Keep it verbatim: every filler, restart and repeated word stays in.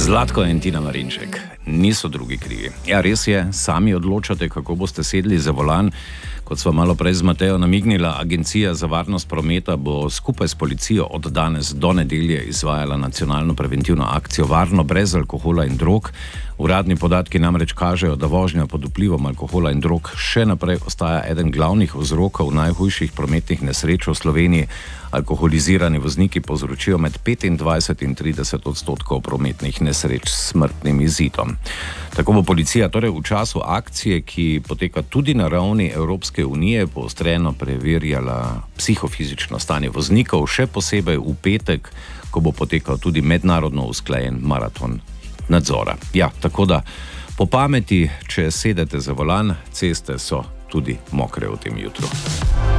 Zlatko in Tina Marinšek niso drugi krivi. Ja, res je, sami odločate, kako boste sedli za volan. Kot sva malo prej z Matejo namignila, Agencija za varnost prometa bo skupaj s policijo od danes do nedelje izvajala nacionalno preventivno akcijo Varno brez alkohola in drog. Uradni podatki namreč kažejo, da vožnja pod vplivom alkohola in drog še naprej ostaja eden glavnih vzrokov najhujših prometnih nesreč v Sloveniji. Alkoholizirani vozniki povzročijo med petindvajset in trideset odstotkov prometnih nesreč s smrtnim izidom. Tako bo policija torej v času akcije, ki poteka tudi na ravni Evropske unije, poostreno preverjala psihofizično stanje voznikov, še posebej v petek, ko bo potekal tudi mednarodno usklajen maraton nadzora. Ja, tako da po pameti, če sedete za volan, ceste so tudi mokre v tem jutru.